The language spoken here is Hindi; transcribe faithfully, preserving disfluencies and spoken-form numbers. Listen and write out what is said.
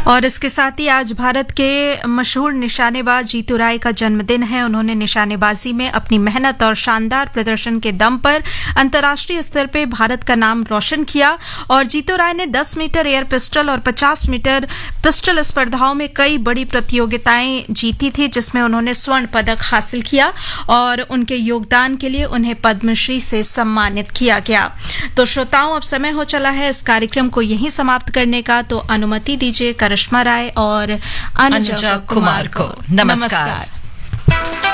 और इसके साथ ही आज भारत के मशहूर निशानेबाज जीतू राय का जन्मदिन है। उन्होंने निशानेबाजी में अपनी मेहनत और शानदार प्रदर्शन के दम पर अंतर्राष्ट्रीय स्तर पर भारत का नाम रोशन किया और जीतू राय ने दस मीटर एयर पिस्टल और पचास मीटर पिस्टल स्पर्धाओं में कई बड़ी प्रतियोगिताएं जीती थी, जिसमें उन्होंने स्वर्ण पदक हासिल किया और उनके योगदान के लिए उन्हें पद्मश्री से सम्मानित किया गया। तो श्रोताओं, अब समय हो चला है इस कार्यक्रम को यहीं समाप्त करने का, तो अनुमति दीजिए करिश्मा राय और अनुजा कुमार को नमस्कार।